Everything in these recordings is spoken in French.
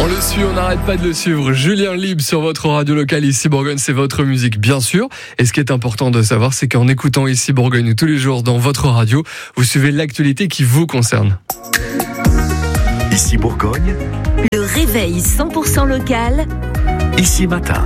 le suit, on n'arrête pas de le suivre. Julien Libre sur votre radio locale ici Bourgogne, c'est votre musique bien sûr. Et ce qui est important de savoir, c'est qu'en écoutant ici Bourgogne tous les jours dans votre radio, vous suivez l'actualité qui vous concerne. Ici Bourgogne, le réveil 100% local. Ici Matin.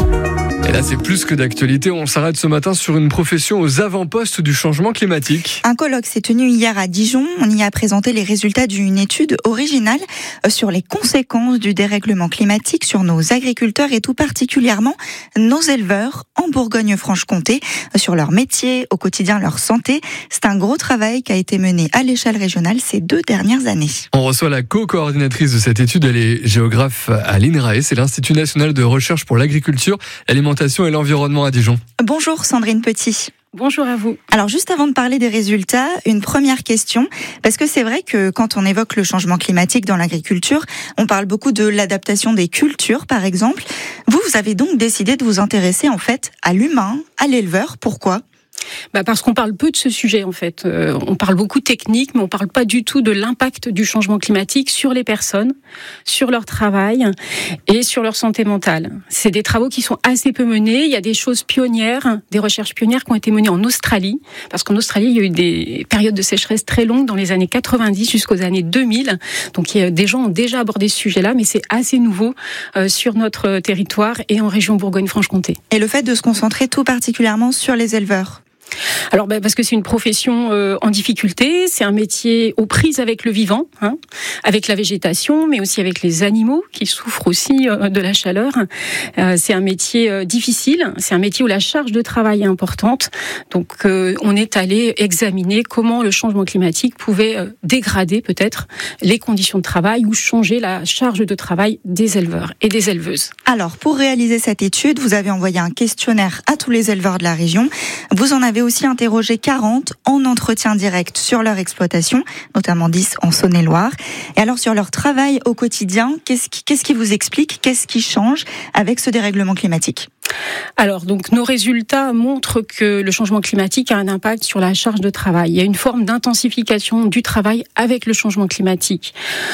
Et là, c'est plus que d'actualité. On s'arrête ce matin sur une profession aux avant-postes du changement climatique. Un colloque s'est tenu hier à Dijon. On y a présenté les résultats d'une étude originale sur les conséquences du dérèglement climatique sur nos agriculteurs et tout particulièrement nos éleveurs en Bourgogne-Franche-Comté, sur leur métier, au quotidien, leur santé. C'est un gros travail qui a été mené à l'échelle régionale ces 2 dernières années. On reçoit la co-coordinatrice de cette étude. Elle est géographe à l'INRAE, c'est l'Institut national de recherche pour l'agriculture, l'alimentation et l'environnement à Dijon. Bonjour Sandrine Petit. Bonjour à vous. Alors juste avant de parler des résultats, une première question, parce que c'est vrai que quand on évoque le changement climatique dans l'agriculture, on parle beaucoup de l'adaptation des cultures par exemple. Vous avez donc décidé de vous intéresser en fait à l'humain, à l'éleveur. Pourquoi ? Parce qu'on parle peu de ce sujet en fait. On parle beaucoup technique, mais on parle pas du tout de l'impact du changement climatique sur les personnes, sur leur travail et sur leur santé mentale. C'est des travaux qui sont assez peu menés. Il y a des choses pionnières, des recherches pionnières qui ont été menées en Australie, parce qu'en Australie, il y a eu des périodes de sécheresse très longues dans les années 90 jusqu'aux années 2000. Donc des gens ont déjà abordé ce sujet-là, mais c'est assez nouveau sur notre territoire et en région Bourgogne-Franche-Comté. Et le fait de se concentrer tout particulièrement sur les éleveurs ? Alors parce que c'est une profession en difficulté, c'est un métier aux prises avec le vivant, avec la végétation, mais aussi avec les animaux qui souffrent aussi de la chaleur. C'est un métier difficile, c'est un métier où la charge de travail est importante. Donc on est allé examiner comment le changement climatique pouvait dégrader peut-être les conditions de travail ou changer la charge de travail des éleveurs et des éleveuses. Alors pour réaliser cette étude, vous avez envoyé un questionnaire à tous les éleveurs de la région. Vous en avez aussi interrogé 40 en entretien direct sur leur exploitation, notamment 10 en Saône-et-Loire. Et alors sur leur travail au quotidien, qu'est-ce qui vous explique, qu'est-ce qui change avec ce dérèglement climatique ? Alors, donc, nos résultats montrent que le changement climatique a un impact sur la charge de travail. Il y a une forme d'intensification du travail avec le changement climatique.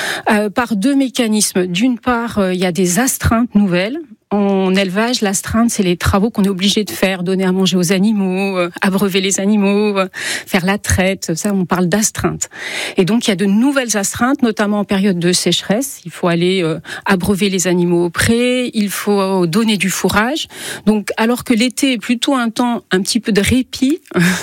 Par 2 mécanismes. D'une part, il y a des astreintes nouvelles. En élevage, l'astreinte, c'est les travaux qu'on est obligé de faire, donner à manger aux animaux, abreuver les animaux, faire la traite, ça on parle d'astreinte. Et donc il y a de nouvelles astreintes, notamment en période de sécheresse. Il faut aller abreuver les animaux au pré, il faut donner du fourrage. Donc alors que l'été est plutôt un temps un petit peu de répit,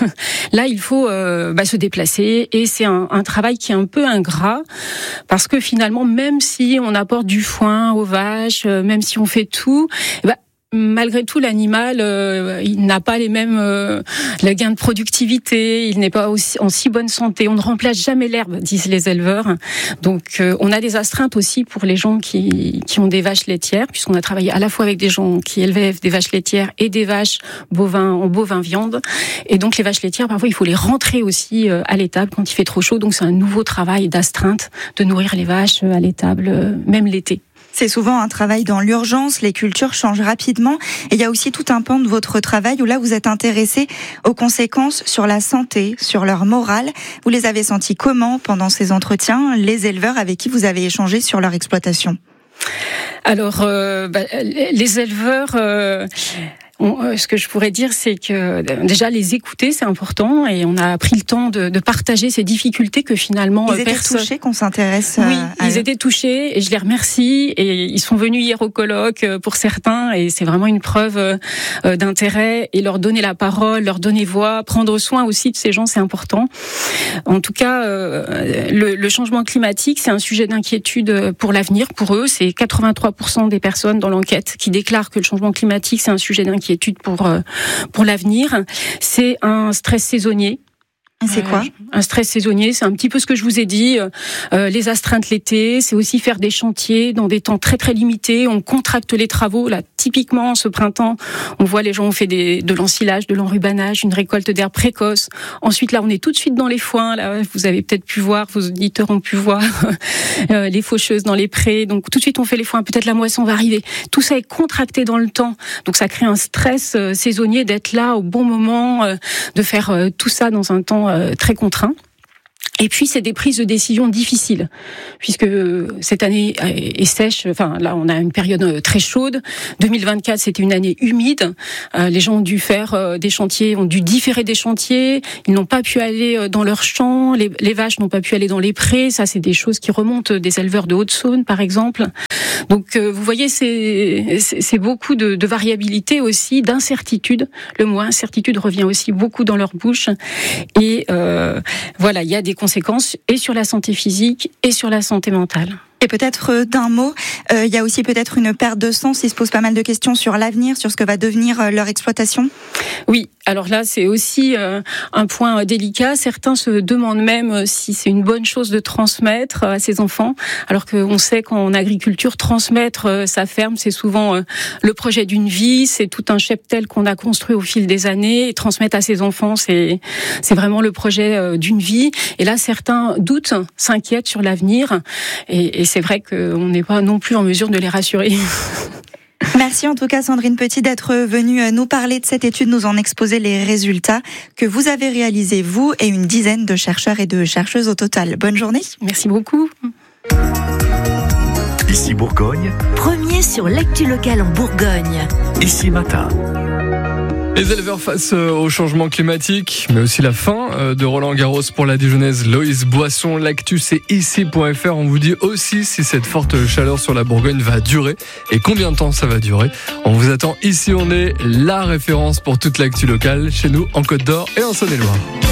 là il faut se déplacer et c'est un travail qui est un peu ingrat parce que finalement même si on apporte du foin aux vaches, même si on fait tout, malgré tout, l'animal, il n'a pas les mêmes le gain de productivité, il n'est pas en si bonne santé. On ne remplace jamais l'herbe, disent les éleveurs. Donc, on a des astreintes aussi pour les gens qui ont des vaches laitières, puisqu'on a travaillé à la fois avec des gens qui élèvent des vaches laitières et des vaches en bovin viande. Et donc, les vaches laitières, parfois, il faut les rentrer aussi à l'étable quand il fait trop chaud. Donc, c'est un nouveau travail d'astreinte de nourrir les vaches à l'étable, même l'été. C'est souvent un travail dans l'urgence, les cultures changent rapidement. Et il y a aussi tout un pan de votre travail où là, vous êtes intéressé aux conséquences sur la santé, sur leur morale. Vous les avez sentis comment pendant ces entretiens, les éleveurs avec qui vous avez échangé sur leur exploitation ? Alors, les éleveurs... ce que je pourrais dire, c'est que déjà les écouter, c'est important, et on a pris le temps de partager ces difficultés que finalement ils étaient touchés qu'on s'intéresse. Oui, ils étaient touchés, et je les remercie. Et ils sont venus hier au colloque pour certains, et c'est vraiment une preuve d'intérêt. Et leur donner la parole, leur donner voix, prendre soin aussi de ces gens, c'est important. En tout cas, le changement climatique, c'est un sujet d'inquiétude pour l'avenir. Pour eux, c'est 83% des personnes dans l'enquête qui déclarent que le changement climatique, c'est un sujet d'inquiétude pour l'avenir. C'est un stress saisonnier. C'est quoi ? Un stress saisonnier, c'est un petit peu ce que je vous ai dit. Les astreintes l'été, c'est aussi faire des chantiers dans des temps très très limités. On contracte les travaux. Là, typiquement, ce printemps, on voit les gens ont fait de l'ensilage, de l'enrubanage, une récolte d'herbes précoces. Ensuite, là, on est tout de suite dans les foins. Là, vous avez peut-être pu voir, vos auditeurs ont pu voir les faucheuses dans les prés. Donc, tout de suite, on fait les foins. Peut-être la moisson va arriver. Tout ça est contracté dans le temps. Donc, ça crée un stress saisonnier d'être là au bon moment, de faire tout ça dans un temps très contraint. Et puis, c'est des prises de décision difficiles, puisque cette année est sèche. Enfin, là, on a une période très chaude. 2024, c'était une année humide. Les gens ont dû faire des chantiers, ont dû différer des chantiers. Ils n'ont pas pu aller dans leurs champs. Les vaches n'ont pas pu aller dans les prés. Ça, c'est des choses qui remontent des éleveurs de Haute-Saône, par exemple. Donc, vous voyez, c'est beaucoup de variabilité aussi, d'incertitude. Le mot incertitude revient aussi beaucoup dans leur bouche. Et voilà, il y a des conséquences et sur la santé physique et sur la santé mentale. Et peut-être d'un mot, il y a aussi peut-être une perte de sens. Ils se posent pas mal de questions sur l'avenir, sur ce que va devenir leur exploitation. Oui, alors là, c'est aussi un point délicat. Certains se demandent même si c'est une bonne chose de transmettre à ses enfants, alors qu'on sait qu'en agriculture, transmettre sa ferme, c'est souvent le projet d'une vie, c'est tout un cheptel qu'on a construit au fil des années. Et transmettre à ses enfants, c'est vraiment le projet d'une vie. Et là, certains doutent, s'inquiètent sur l'avenir. Et c'est vrai qu'on n'est pas non plus en mesure de les rassurer. Merci en tout cas Sandrine Petit d'être venue nous parler de cette étude, nous en exposer les résultats que vous avez réalisés, vous et une dizaine de chercheurs et de chercheuses au total. Bonne journée. Merci beaucoup. Ici Bourgogne. Premier sur l'actu locale en Bourgogne. Ici Matin. Les éleveurs face au changement climatique, mais aussi la fin de Roland Garros pour la Dijonnaise Loïs Boisson. L'actu, c'est ici.fr. On vous dit aussi si cette forte chaleur sur la Bourgogne va durer et combien de temps ça va durer. On vous attend ici. On est la référence pour toute l'actu locale chez nous en Côte d'Or et en Saône-et-Loire.